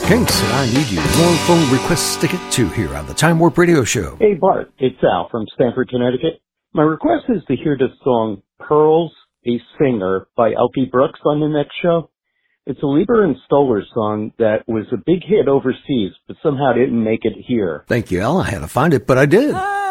Kinks and I Need You. More phone requests to get to here on the Time Warp Radio Show. Hey, Bart. It's Al from Stamford, Connecticut. My request is to hear the song Pearls, a Singer by Elkie Brooks on the next show. It's a Lieber and Stoller song that was a big hit overseas, but somehow didn't make it here. Thank you, Al. I had to find it, but I did.